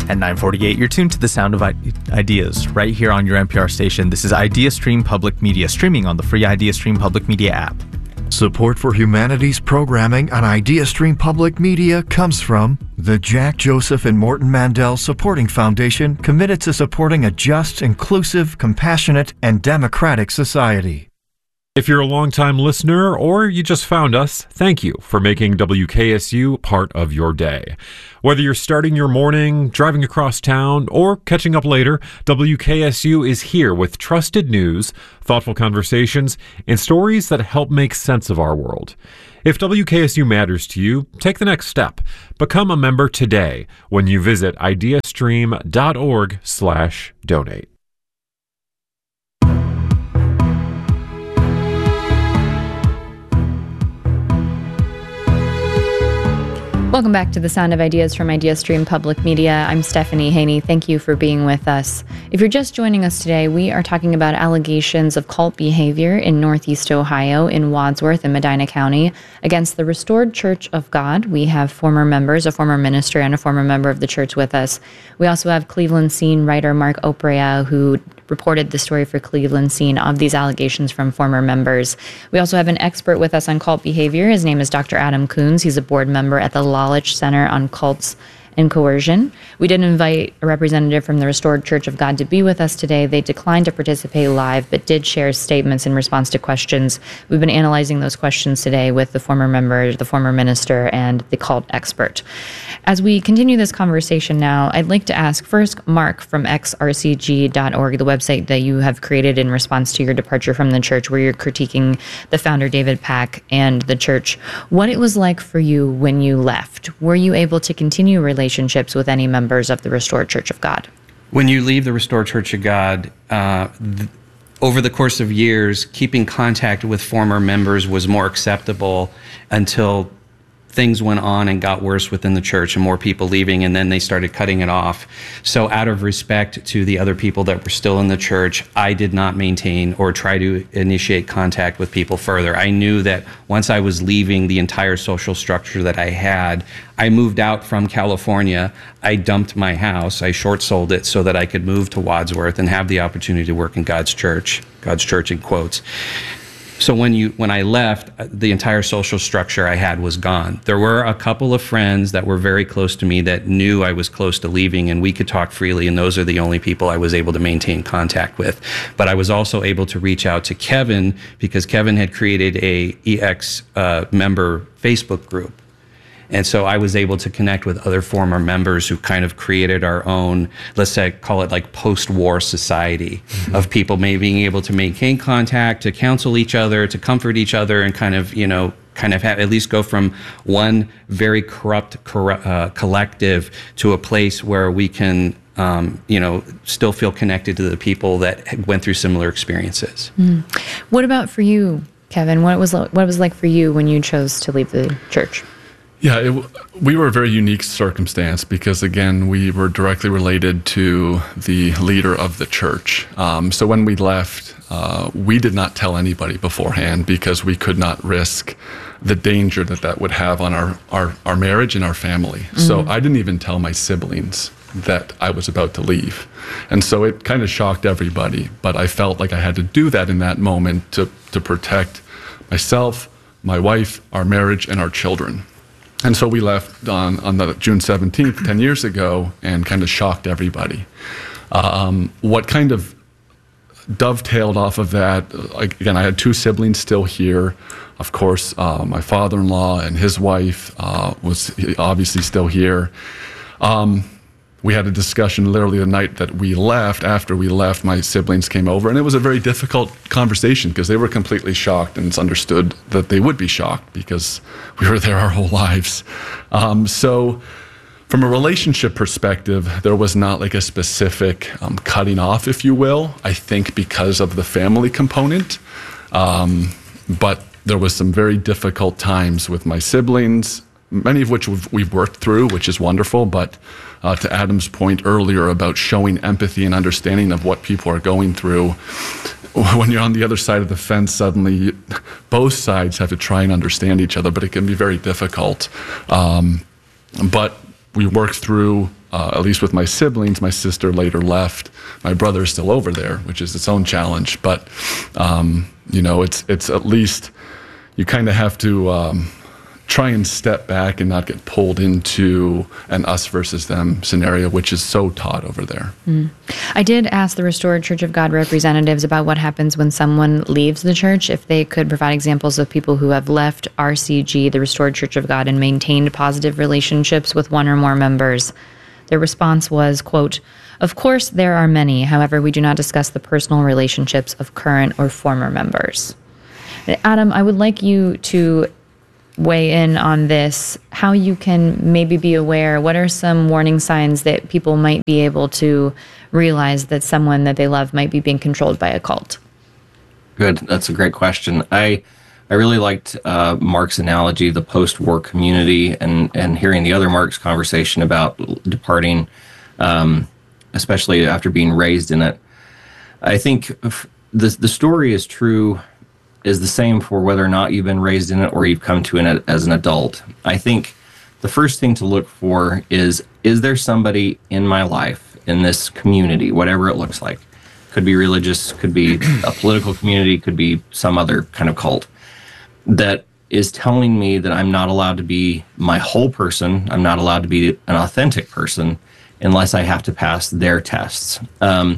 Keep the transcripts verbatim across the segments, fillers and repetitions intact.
At nine forty-eight, you're tuned to the sound of I- ideas right here on your N P R station. This is IdeaStream Public Media, streaming on the free IdeaStream Public Media app. Support for humanities programming on IdeaStream Public Media comes from the Jack Joseph and Morton Mandel Supporting Foundation, committed to supporting a just, inclusive, compassionate, and democratic society. If you're a longtime listener or you just found us, thank you for making W K S U part of your day. Whether you're starting your morning, driving across town, or catching up later, W K S U is here with trusted news, thoughtful conversations, and stories that help make sense of our world. If W K S U matters to you, take the next step. Become a member today when you visit ideastream.org slash donate. Welcome back to the Sound of Ideas from IdeaStream Public Media. I'm Stephanie Haney. Thank you for being with us. If you're just joining us today, we are talking about allegations of cult behavior in Northeast Ohio, in Wadsworth and Medina County, against the Restored Church of God. We have former members, a former minister and a former member of the church with us. We also have Cleveland Scene writer Mark Oprea, who reported the story for Cleveland Scene of these allegations from former members. We also have an expert with us on cult behavior. His name is Doctor Adam Coons. He's a board member at the Lalich Center on Cults and Coercion. We did invite a representative from the Restored Church of God to be with us today. They declined to participate live, but did share statements in response to questions. We've been analyzing those questions today with the former member, the former minister, and the cult expert. As we continue this conversation now, I'd like to ask first Mark from x r c g dot org, the website that you have created in response to your departure from the church, where you're critiquing the founder, David Pack, and the church, what it was like for you when you left. Were you able to continue relationships with any members of the Restored Church of God? When you leave the Restored Church of God, uh, th- over the course of years, keeping contact with former members was more acceptable until things went on and got worse within the church and more people leaving, and then they started cutting it off. So out of respect to the other people that were still in the church, I did not maintain or try to initiate contact with people further. I knew that once I was leaving the entire social structure that I had, I moved out from California, I dumped my house, I short sold it so that I could move to Wadsworth and have the opportunity to work in God's church, God's church in quotes. So when you when I left, the entire social structure I had was gone. There were a couple of friends that were very close to me that knew I was close to leaving, and we could talk freely, and those are the only people I was able to maintain contact with. But I was also able to reach out to Kevin, because Kevin had created a E X uh, member Facebook group. And so I was able to connect with other former members who kind of created our own, let's say, call it like post-war society mm-hmm. of people maybe being able to maintain contact, to counsel each other, to comfort each other, and kind of, you know, kind of have, at least go from one very corrupt corru- uh, collective to a place where we can, um, you know, still feel connected to the people that went through similar experiences. Mm. What about for you, Kevin? What was what was it like for you when you chose to leave the church? Yeah, it, we were a very unique circumstance because, again, we were directly related to the leader of the church. Um, so when we left, uh, we did not tell anybody beforehand because we could not risk the danger that that would have on our, our, our marriage and our family. Mm-hmm. So I didn't even tell my siblings that I was about to leave. And so it kind of shocked everybody, but I felt like I had to do that in that moment to, to protect myself, my wife, our marriage, and our children. And so we left on, on the June seventeenth, ten years ago, and kind of shocked everybody. Um, what kind of dovetailed off of that, again, I had two siblings still here. Of course, uh, my father-in-law and his wife uh, was obviously still here. Um, we had a discussion literally the night that we left. After we left, my siblings came over, and it was a very difficult conversation because they were completely shocked, and it's understood that they would be shocked because we were there our whole lives. Um, so from a relationship perspective, there was not like a specific um, cutting off, if you will, I think because of the family component. Um, but there was some very difficult times with my siblings, many of which we've, we've worked through, which is wonderful. But uh, to Adam's point earlier about showing empathy and understanding of what people are going through, when you're on the other side of the fence, suddenly you, both sides have to try and understand each other, but it can be very difficult. Um, but we worked through, uh, at least with my siblings. My sister later left. My brother is still over there, which is its own challenge. But, um, you know, it's it's at least you kind of have to um, try and step back and not get pulled into an us versus them scenario, which is so taught over there. Mm. I did ask the Restored Church of God representatives about what happens when someone leaves the church, if they could provide examples of people who have left R C G, the Restored Church of God, and maintained positive relationships with one or more members. Their response was, quote, "Of course there are many. However, we do not discuss the personal relationships of current or former members." Adam, I would like you to weigh in on this, how you can maybe be aware. What are some warning signs that people might be able to realize that someone that they love might be being controlled by a cult? Good. That's a great question. I I really liked uh, Mark's analogy, the post-war community, and, and hearing the other Mark's conversation about departing, um, especially after being raised in it. I think the the story is true, is the same for whether or not you've been raised in it or you've come to it as an adult. I think the first thing to look for is, is there somebody in my life, in this community, whatever it looks like? Could be religious, could be a political community, could be some other kind of cult, that is telling me that I'm not allowed to be my whole person, I'm not allowed to be an authentic person unless I have to pass their tests. Um,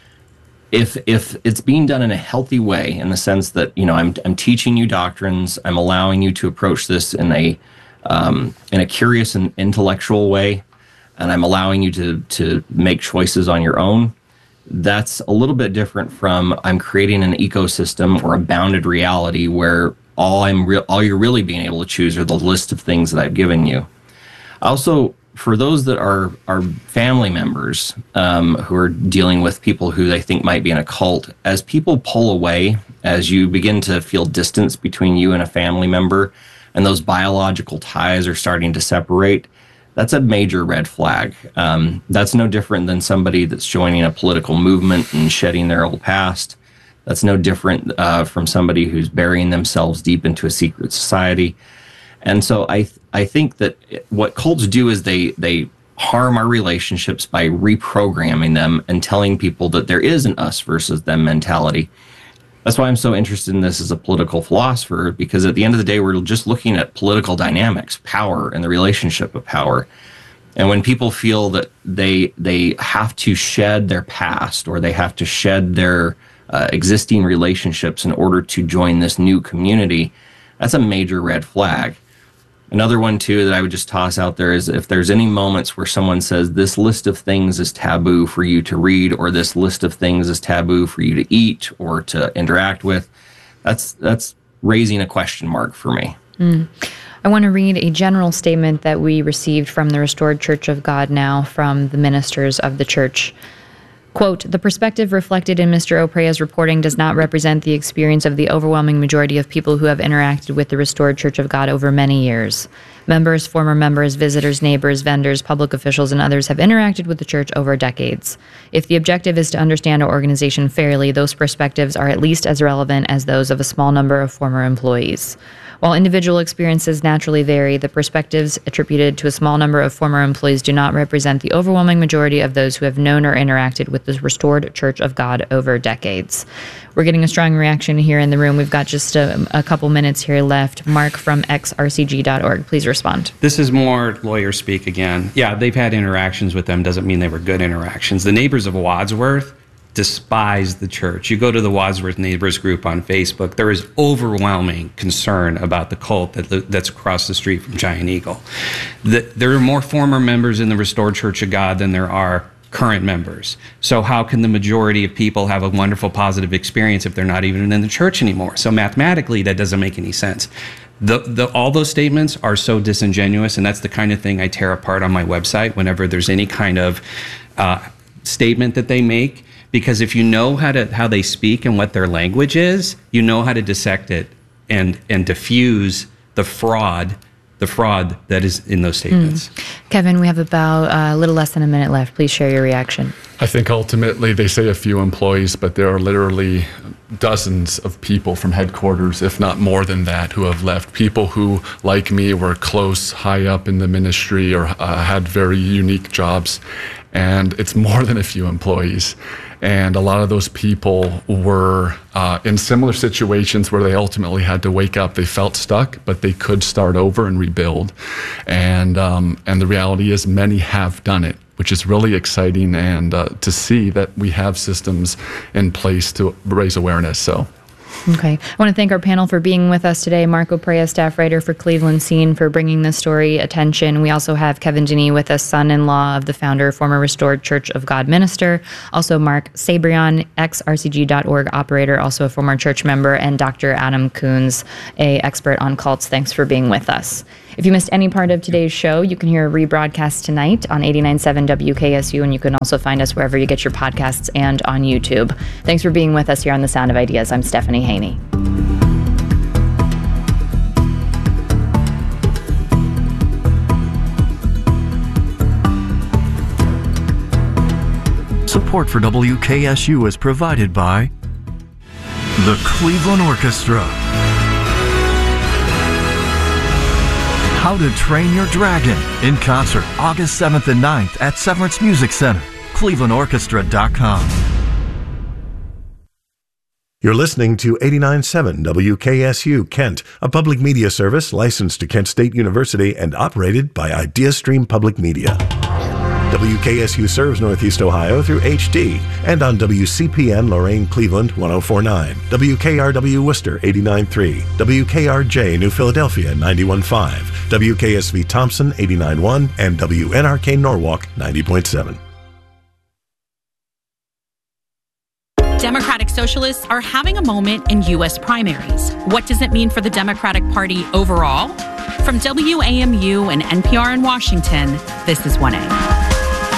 If if it's being done in a healthy way, in the sense that, you know, I'm I'm teaching you doctrines, I'm allowing you to approach this in a um, in a curious and intellectual way, and I'm allowing you to to make choices on your own, that's a little bit different from I'm creating an ecosystem or a bounded reality where all I'm re- all you're really being able to choose are the list of things that I've given you. Also, for those that are are family members um, who are dealing with people who they think might be in a cult, as people pull away, as you begin to feel distance between you and a family member, and those biological ties are starting to separate, that's a major red flag. Um, that's no different than somebody that's joining a political movement and shedding their old past. That's no different uh, from somebody who's burying themselves deep into a secret society. And so I th- I think that what cults do is they they harm our relationships by reprogramming them and telling people that there is an us versus them mentality. That's why I'm so interested in this as a political philosopher, because at the end of the day, we're just looking at political dynamics, power, and the relationship of power. And when people feel that they they have to shed their past or they have to shed their uh, existing relationships in order to join this new community, that's a major red flag. Another one, too, that I would just toss out there is if there's any moments where someone says this list of things is taboo for you to read, or this list of things is taboo for you to eat or to interact with, that's that's raising a question mark for me. Mm. I want to read a general statement that we received from the Restored Church of God now from the ministers of the church. Quote, "The perspective reflected in Mister Oprea's reporting does not represent the experience of the overwhelming majority of people who have interacted with the Restored Church of God over many years. Members, former members, visitors, neighbors, vendors, public officials, and others have interacted with the church over decades. If the objective is to understand our organization fairly, those perspectives are at least as relevant as those of a small number of former employees. While individual experiences naturally vary, the perspectives attributed to a small number of former employees do not represent the overwhelming majority of those who have known or interacted with the Restored Church of God over decades." We're getting a strong reaction here in the room. We've got just a, a couple minutes here left. Mark from x r c g dot org, please respond. This is more lawyer speak again. Yeah, they've had interactions with them. Doesn't mean they were good interactions. The neighbors of Wadsworth despise the church. You go to the Wadsworth Neighbors group on Facebook, there is overwhelming concern about the cult that, that's across the street from Giant Eagle. The, there are more former members in the Restored Church of God than there are current members. So how can the majority of people have a wonderful, positive experience if they're not even in the church anymore? So mathematically, that doesn't make any sense. The, the, all those statements are so disingenuous, and that's the kind of thing I tear apart on my website whenever there's any kind of uh, statement that they make. Because if you know how to how they speak and what their language is, you know how to dissect it and and diffuse the fraud, the fraud that is in those statements. Mm. Kevin, we have about uh, a little less than a minute left. Please share your reaction. I think ultimately they say a few employees, but there are literally dozens of people from headquarters, if not more than that, who have left. People who, like me, were close, high up in the ministry or uh, had very unique jobs. And it's more than a few employees. And a lot of those people were uh, in similar situations where they ultimately had to wake up. They felt stuck, but they could start over and rebuild. And um, and the reality is many have done it, which is really exciting, and uh, to see that we have systems in place to raise awareness. So. Okay. I want to thank our panel for being with us today. Mark Oprea, staff writer for Cleveland Scene, for bringing this story attention. We also have Kevin Denny with us, son-in-law of the founder, former Restored Church of God minister. Also Mark Sabrion, ex-R C G dot org operator, also a former church member, and Doctor Adam Coons, a expert on cults. Thanks for being with us. If you missed any part of today's show, you can hear a rebroadcast tonight on eighty-nine point seven W K S U, and you can also find us wherever you get your podcasts and on YouTube. Thanks for being with us here on The Sound of Ideas. I'm Stephanie Haney. Support for W K S U is provided by the Cleveland Orchestra. How to Train Your Dragon in concert August seventh and ninth at Severance Music Center, cleveland orchestra dot com. You're listening to eighty-nine point seven W K S U Kent, a public media service licensed to Kent State University and operated by IdeaStream Public Media. W K S U serves Northeast Ohio through H D and on W C P N Lorain Cleveland one oh four point nine, W K R W Worcester eighty-nine point three, W K R J New Philadelphia ninety-one point five, W K S V Thompson eighty-nine point one, and W N R K Norwalk ninety point seven. Democratic Socialists are having a moment in U S primaries. What does it mean for the Democratic Party overall? From W A M U and N P R in Washington, this is one A.